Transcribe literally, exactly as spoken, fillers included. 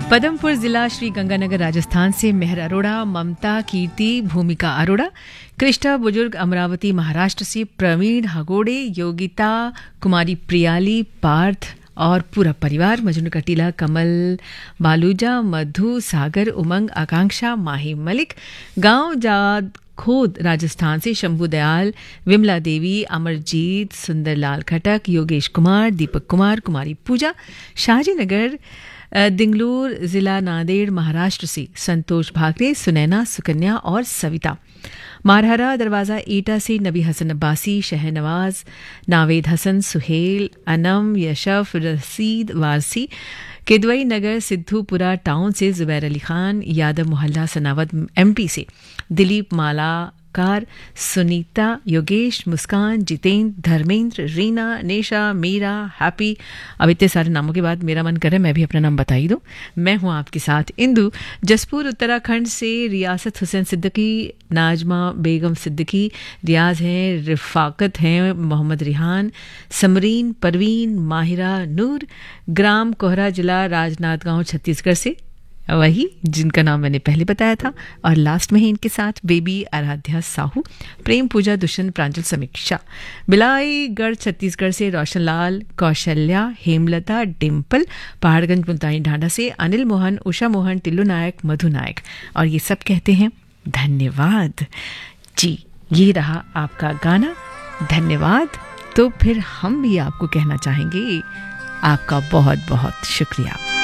पदमपुर जिला श्री गंगानगर राजस्थान से मेहर अरोड़ा, ममता कीर्ति, भूमिका अरोड़ा, कृष्णा बुजुर्ग अमरावती महाराष्ट्र से प्रवीण हगोड़े, योगिता कुमारी प्रियाली, पार्थ और पूरा परिवार, मजनू कटीला, कमल बालूजा, मधु सागर, उमंग, आकांक्षा, माही मलिक, गांव जाद खोद राजस्थान से शंभू दयाल, विमला देवी, अमरजीत, सुंदरलाल खटक, योगेश कुमार, दीपक कुमार, कुमारी पूजा, शाहजी नगर दिंगलूर जिला नांदेड़ महाराष्ट्र से संतोष भाकरे, सुनैना, सुकन्या और सविता, मारहरा दरवाज़ा ईटा से नबी हसन अब्बासी, शहनवाज, नावेद हसन, सुहेल, अनम, यशफ, रसीद वारसी, केदवई नगर सिद्धूपुरा टाउन से जुबैर अली खान, यादव मोहल्ला सनावद एमपी से दिलीप मालाकार, सुनीता, योगेश, मुस्कान, जितेंद्र, धर्मेंद्र, रीना, नेशा, मीरा, हैप्पी। अब इतने सारे नामों के बाद मेरा मन कर रहा है मैं भी अपना नाम बता ही दूं। मैं हूं आपके साथ इंदु। जसपुर उत्तराखंड से रियासत हुसैन सिद्दीकी, नाजमा बेगम सिद्दीकी, रियाज हैं, रिफाकत हैं, मोहम्मद रिहान, समरीन, परवीन, माहिरा नूर, ग्राम कोहरा, जिला राजनांदगांव, छत्तीसगढ़ से वही जिनका नाम मैंने पहले बताया था, और लास्ट में ही इनके साथ बेबी आराध्या साहू, प्रेम पूजा, दुष्यंत, प्रांजल, समीक्षा, बिलाईगढ़ छत्तीसगढ़ से रोशनलाल, कौशल्या, हेमलता, डिम्पल, पहाड़गंज मुल्तानी ढांढा से अनिल मोहन, उषा मोहन, टिल्लू नायक, मधु नायक, और ये सब कहते हैं धन्यवाद जी। ये रहा आपका गाना, धन्यवाद। तो फिर हम भी आपको कहना चाहेंगे आपका बहुत बहुत शुक्रिया।